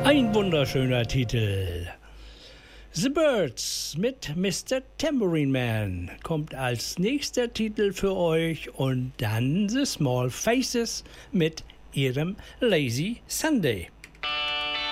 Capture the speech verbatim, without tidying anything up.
Ein wunderschöner Titel. The Byrds mit Mister Tambourine Man kommt als nächster Titel für euch und dann The Small Faces mit ihrem Lazy Sunday.